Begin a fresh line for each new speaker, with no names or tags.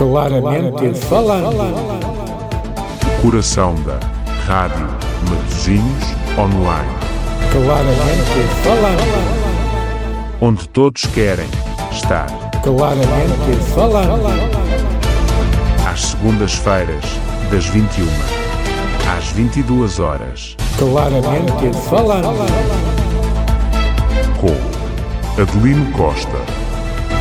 Claramente falando.
Coração da Rádio Matosinhos Online.
Claramente falando.
Onde todos querem estar.
Claramente falando.
Às segundas-feiras, das 21 às 22 horas.
Claramente falando.
Com Adelino Costa.